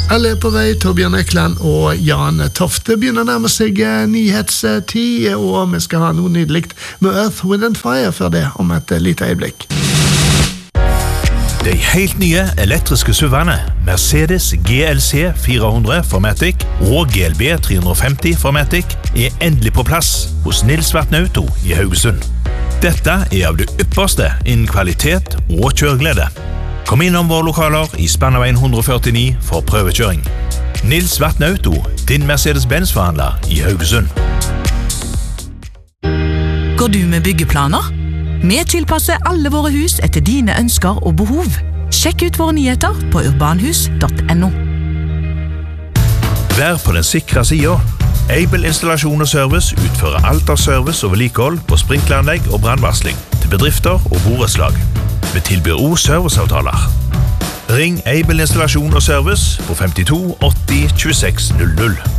Alle på vei, Torbjørn Økland og Jan Tofte begynner å nærme seg nyhetstid, og vi skal ha noe nydelig med Earth, Wind and Fire før det om et lite øyeblikk. De helt nye elektriske SUV-ene Mercedes GLC 400 Formatic og GLB 350 Formatic endelig på plass hos Nils Vatne Auto i Haugesund. Dette av det ypperste innen kvalitet og kjøreglede. Kom innom våre lokaler i Spannaveien 149 for prøvekjøring. Nils Vatne Auto, din Mercedes-Benz-forhandler i Haugesund. Går du med byggeplaner? Vi tilpasser alle våre hus etter dine ønsker og behov. Sjekk ut våre nyheter på urbanhus.no. Vær på den sikre siden. Able Installasjon og Service utfører alt av service og vedlikehold på sprinkleranlegg og brandvarsling til bedrifter og borettslag. Vi tilbyr også serviceavtaler. Ring Able Installasjon og Service på 52 80 26 00.